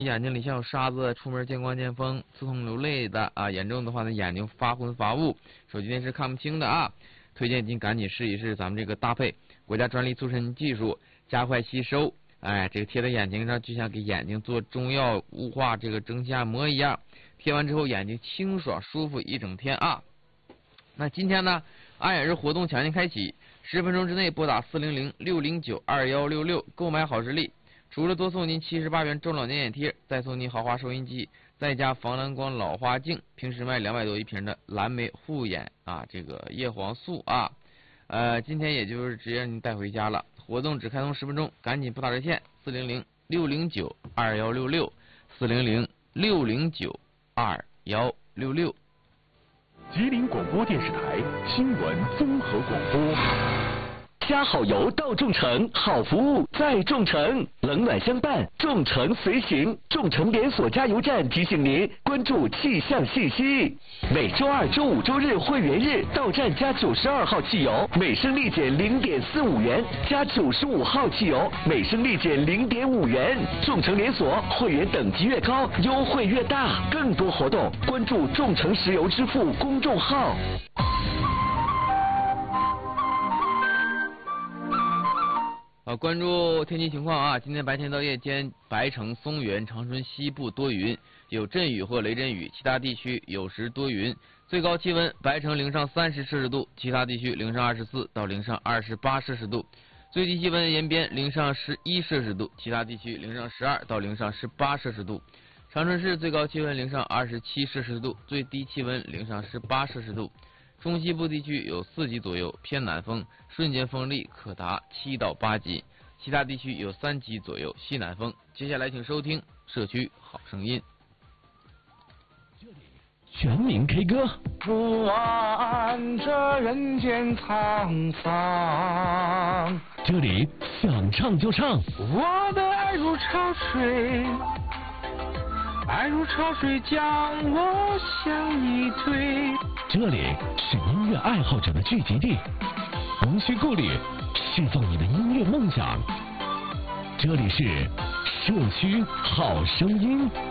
眼睛里像有沙子，出门见光见风，刺痛流泪的啊，严重的话呢，眼睛发昏发雾，手机电视看不清的啊，推荐您赶紧试一试咱们这个搭配国家专利促生技术，加快吸收。哎，这个贴在眼睛上，就像给眼睛做中药雾化这个蒸汽按摩一样，贴完之后眼睛清爽舒服一整天啊。那今天呢，爱眼日活动强劲开启，10分钟之内拨打400-609-2166购买好视力。除了多送您78元中老年眼贴，再送您豪华收音机，再加防蓝光老花镜，平时卖200多一瓶的蓝莓护眼啊，这个叶黄素啊，今天也就是直接让您带回家了。活动只开通10分钟，赶紧拨打热线400-609-2166，400-609-2166。 吉林广播电视台新闻综合广播。 加好油到众诚，好服务在众诚，冷暖相伴，众诚随行。众诚连锁加油站提醒您关注气象信息。每周二、周五、周日会员日到站加92号汽油，每升立减0.45元；加95号汽油，每升立减0.5元。众诚连锁会员等级越高，优惠越大。更多活动关注众诚石油支付公众号。 关注天气情况啊！今天白天到夜间，白城、松原、长春西部多云，有阵雨或雷阵雨，其他地区有时多云。最高气温，白城零上30摄氏度，其他地区零上24到零上28摄氏度。最低气温，延边零上11摄氏度，其他地区零上12到零上18摄氏度。长春市最高气温零上27摄氏度，最低气温零上18摄氏度。中西部地区有4级左右，偏南风，瞬间风力可达7到8级，其他地区有3级左右，西南风。接下来请收听社区好声音。 全民 K 歌。 不管这人间沧桑， 这里想唱就唱。 我的爱如潮水，爱如潮水将我向你推。 这里是音乐爱好者的聚集地，无需顾虑，释放你的音乐梦想。这里是社区好声音。